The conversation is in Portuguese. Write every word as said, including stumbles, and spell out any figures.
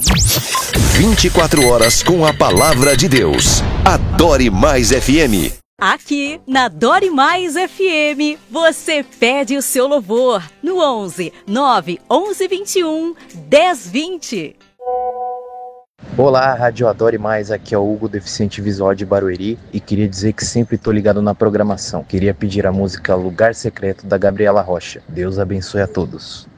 vinte e quatro horas com a palavra de Deus. Adore Mais F M. Aqui na Adore Mais F M, você pede o seu louvor no onze, nove, onze, vinte e um, dez, vinte. Olá, Rádio Adore Mais, aqui é o Hugo, deficiente visual de Barueri, e queria dizer que sempre estou ligado na programação. Queria pedir a música Lugar Secreto da Gabriela Rocha. Deus abençoe a todos.